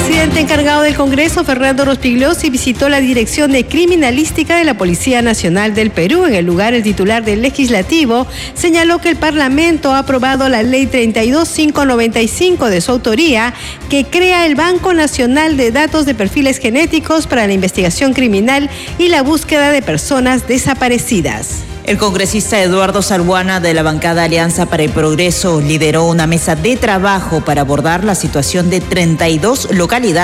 presidente encargado del Congreso, Fernando Rospigliosi, visitó la Dirección de Criminalística de la Policía Nacional del Perú. En el lugar, el titular del Legislativo señaló que el Parlamento ha aprobado la Ley 32595 de su autoría, que crea el Banco Nacional de Datos de Perfiles Genéticos para la investigación criminal y la búsqueda de personas desaparecidas. El congresista Eduardo Salbuana, de la bancada Alianza para el Progreso, lideró una mesa de trabajo para abordar la situación de 32 localidades